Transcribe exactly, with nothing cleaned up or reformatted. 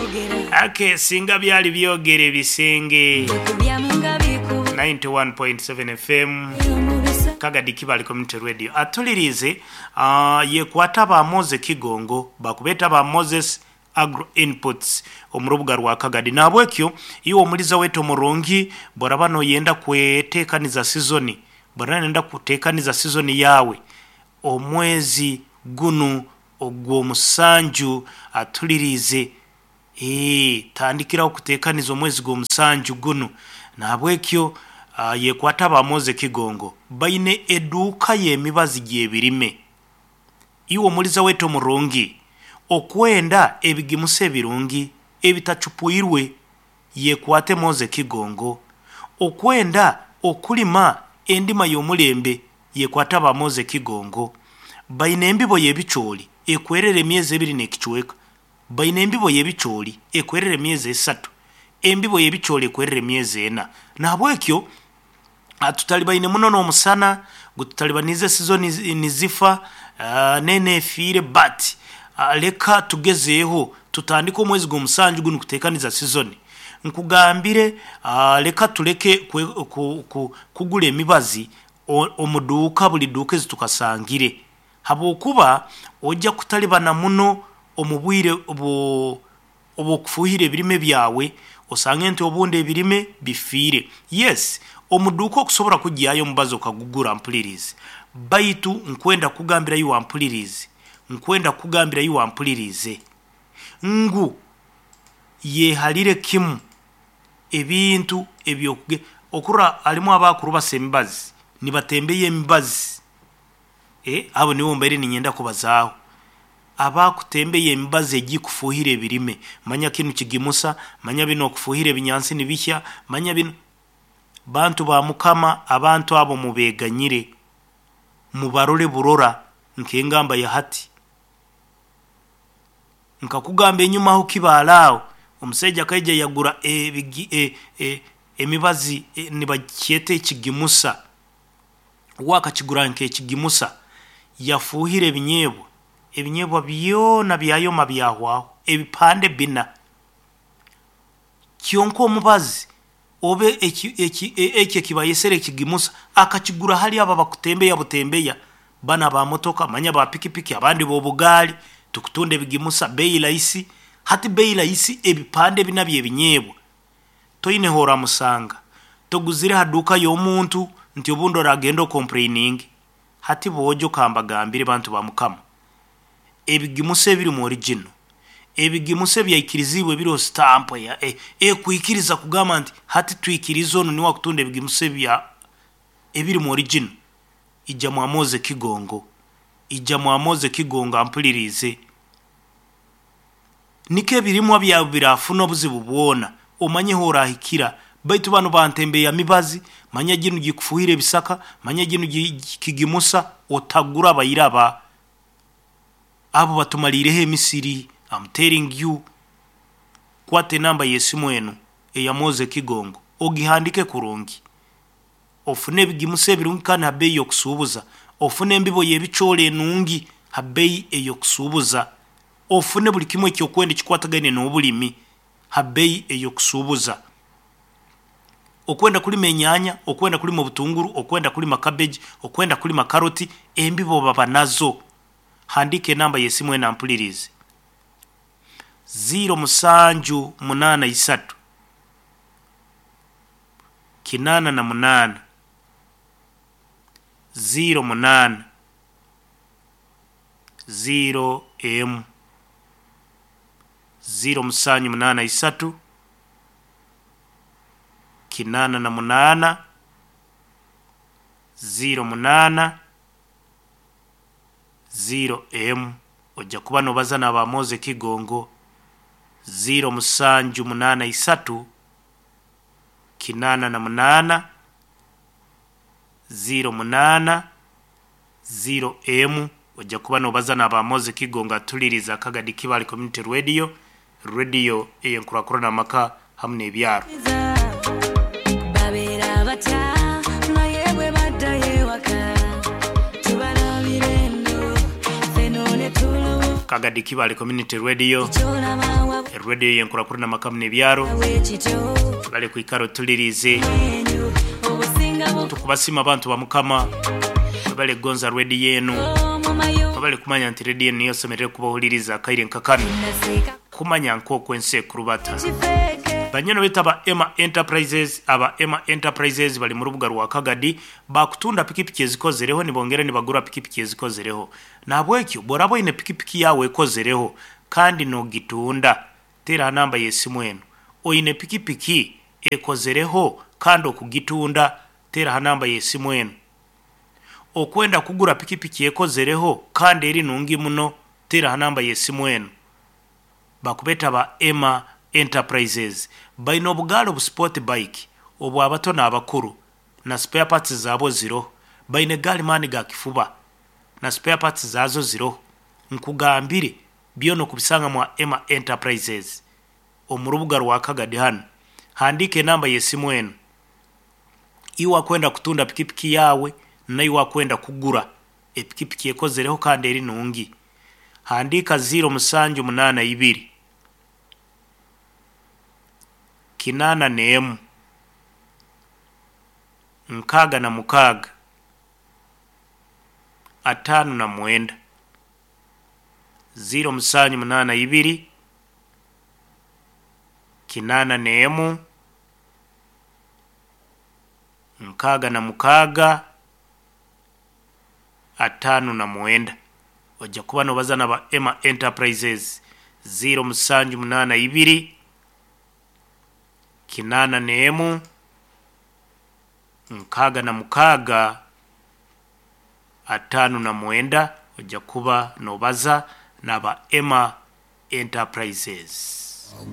ake singa byali byogere bisenge ninety-one point seven F M Kagadi Kibali Community Radio atulirize uh, yekwata ba Moses Kigongo bakubeta ba Moses Agro Inputs omurubuga rwa Kagadi nabwekyo iyo omuliza wetu Murongi borabano yenda kwetekaniza seasoni borana nenda kutekaniza seasoni yawe omwezi gunu ogwo musanju atulirize eh tandikira okutekaniza omwezi gwo musanju gunu nabwekyo uh, yekwata ba Moses Kigongo baine eduka yemibazi gyebirime iyo omuliza wetu Murongi okwenda ebigimuse birungi ebitachupuirwe yekwate Moses Kigongo okwenda okulima endima yomulembe yekwata ba Moses Kigongo baine embibo yebicholi ekwerere myezi ebiri nekichweka baine embibo yebicholi ekwerere myezi esatu embibo yebicholi ekwerere myezi ena nabwekyo atutalibaine muno no musana gututalibanize season nizifa uh, nene fire but uh, leka tugezeho tutandika omwezi gwo musanju gunu kutekaniza season nkugambire uh, leka tuleke kwe, ku, ku, kugula emibazi omuduka buli duka zitukasangire habo kuba ojja kutalibana muno omubwire obo obo kufuhire birime byawe osange nti obunde birime bifire yes omuduka okusobora kujyayo mubazo kagugura ampulirize baitu nkwenda kugambira yu ampulirize nkwenda kugambira yu ampulirize ngu ye halire kimu ebintu ebyokuge okura alimu abakuru basembazi nibatembeye embazi eh abo nibo mbere ninyenda kubazaho abakutembeye embazi egikufuhire birime manya kinu kigimusa manya bino okufuhire binyansi nibishya manya bino bantu ba mukama abantu abo mubeganyire mubarole burora nkengamba ya hati nkakugamba enyuma ho kibalao omuseja kaija yagura ebigi e, e, emibazi e, nibakyete ekigimusa waka kigura nke ekigimusa yafuhire ebinyebwa ebinyebwa byona byayo mabyahwaho ebipande bina kyonko omubazi obe eki eki eki kibayesere ekigimusa akakigura hali aba bakutembeya butembeya bana ba motoka manya ba pikipiki abandi bo bugali tukutunde bigimusa bei laisi hati bei laisi ebipande binabye ebinyebwa toine hora musanga toguzire haduka y'omuntu nti obundo ragendo complaining hati bojo kamba gambire bantu ba mukama ebigimuse biri mu original ebigimuse byaikiriziwe biro stamp ya e, e kuikiriza kugamba nti hati tuikirizo no niwa kutunde ebigimuse bya ebiri mu original ijja mu Moses Kigongo ijja mu Moses Kigongo ampulirize nike birimo bya birafuna obuzibu bwona omanye hora hikira baitu bano bantembe ya mibazi manya ginu gikufuhire bisaka manya ginu kigimusa otagura bayiraba abo batumalirehe Misiri. I'm telling you kwate namba yesimu eno eya Moses Kigongo ogihandike kurungi ofune bigimuse birungi kana habei yokusubuza ofune embibo yebichole nungi habei eyokusubuza ofune buli kimwe kyokwenda kikwatagane n'obulimi habei eyokusubuza okwenda kulima enyanya okwenda kulima obutunguru okwenda kulima cabbage okwenda kulima karoti embibo baba nazo handike namba yesimu ena ampulirize zero musanju munana isatu kinana na munana zero munana zero m zero musanju munana isatu kinana na munana zero munana zero m ojja kuba no bazana ba Moses Kigongo zero musanju munana isatu kinana na munana zero munana zero m ojja kuba no bazana ba Moses Kigongo tuliriza Kagadi Kibali Community Radio radio eyenkura na maka hamne ebyaro babera bata na yebwe badaye waka tubana birendo fenone tulo Kagadi Kibali Community Radio radio yenkura kuri namakamu nebyaro bale kwikaro tulirize tukubasima abantu bamukama bale gonza radio yenu bale kumanya nti radio niyo somerere kubahuliriza kaire nkakano kumanya nko kwense kurubata banyeno bitaba Emma Enterprises aba Emma Enterprises bali mu rubuga rwa Kagadi bakutunda pikipiki ezikozereho nibongera nibagura pikipiki ezikozereho nabwekyo borabo ine pikipiki yawe ekozereho kandi no gitunda tera namba yesimu eno oine pikipiki ekozereho kandi okugitunda tera namba yesimu eno okwenda kugura pikipiki ekozereho kandi eri nungi muno tera namba yesimu eno bakubeta ba Emma Enterprises baino bugalo bu sport bike obwa abato na abakuru na spare parts zabo zero baine gali mani ga kifuba na spare parts zazo zero nkugambire byono kubisanga mwa Emma Enterprises omurubuga rwa Kagadi hano handike namba yesimu eno iwa kwenda kutunda pikipiki yawe na iwa kwenda kugura epikipiki ekozereho kandi eri nungi handika zero musanju munana ibiri kinana nemu nkaga na mukaga atanu na mwenda zero musanyu munana ibiri kinana nemu nkaga na mukaga atanu na mwenda ojja kuba no bazana ba Emma Enterprises zero musanju munana ibiri kinana nemu nkaga na mukaga atanu na mwenda ojja kuba no baza naba Emma Enterprises.